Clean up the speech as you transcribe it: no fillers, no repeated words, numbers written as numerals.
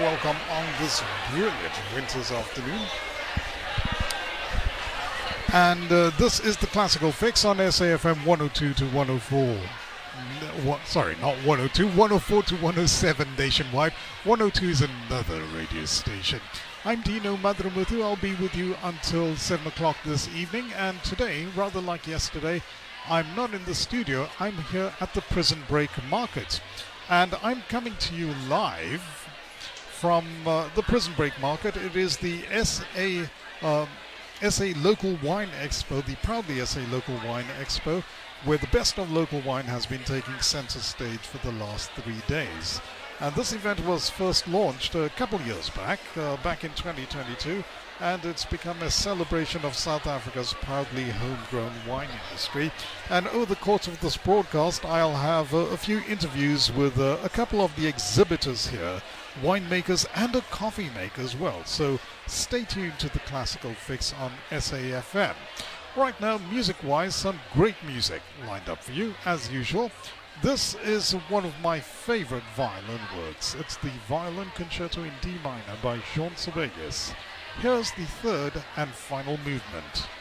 welcome on this brilliant winter's afternoon. And this is the Classical Fix on SAFM 102 to 104. Sorry, not 102, 104 to 107 nationwide. 102 is another radio station. I'm Dino Madramuthu. I'll be with you until 7 o'clock this evening. And today, rather like yesterday, I'm not in the studio. I'm here at the Prison Break Market. And I'm coming to you live from the Prison Break Market. It is the SA Local Wine Expo, the proudly SA Local Wine Expo, where the best of local wine has been taking center stage for the last 3 days. And this event was first launched a couple years back in 2022, and it's become a celebration of South Africa's proudly homegrown wine industry. And over the course of this broadcast, I'll have a few interviews with a couple of the exhibitors here, winemakers and a coffee maker as well. So stay tuned to the Classical Fix on SAFM. Right now, music-wise, some great music lined up for you, as usual. This is one of my favorite violin works. It's the Violin Concerto in D minor by Jean Sibelius. Here's the third and final movement.